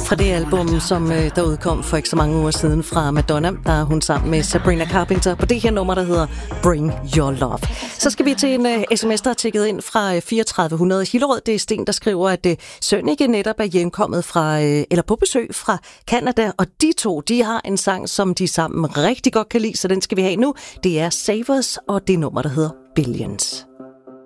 Fra det album, som der udkom for ikke så mange uger siden fra Madonna, der er hun sammen med Sabrina Carpenter på det her nummer, der hedder Bring Your Love. Så skal vi til en sms, der er tækket ind fra 3400 Hillerød. Det er Sten, der skriver, at Sønneke netop er hjemkommet fra, eller på besøg fra Canada, og de to, de har en sang, som de sammen rigtig godt kan lide, så den skal vi have nu. Det er Savers, og det nummer, der hedder Billions.